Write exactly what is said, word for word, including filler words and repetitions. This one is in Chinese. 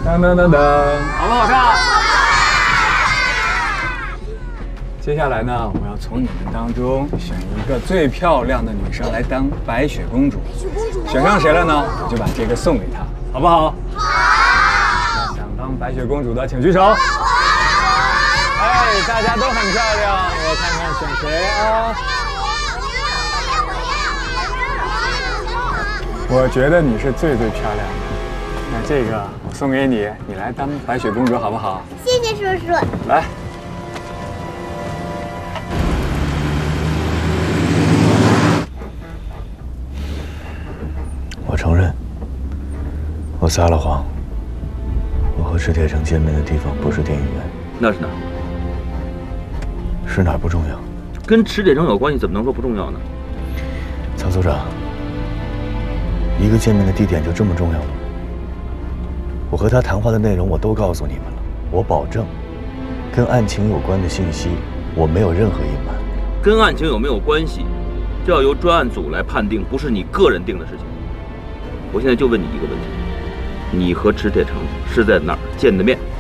噔噔噔噔，好不好看？接下来呢，我要从你们当中选一个最漂亮的女生来当白雪公主。选上谁了呢？我就把这个送给她，好不好？好。想当白雪公主的请举手。哎，大家都很漂亮，我看看选谁啊？我觉得你是最最漂亮的。那这个我送给你，你来当白雪公主好不好？ 谢谢叔叔。 来。 我承认，我撒了谎。我和池铁城见面的地方不是电影院。 那是哪儿？ 是哪儿不重要， 跟池铁城有关系，怎么能说不重要呢？ 曹组长，一个见面的地点就这么重要吗？我和他谈话的内容我都告诉你们了，我保证，跟案情有关的信息我没有任何隐瞒。 跟案情有没有关系，这要由专案组来判定，不是你个人定的事情。我现在就问你一个问题：你和池铁城是在哪儿见的面？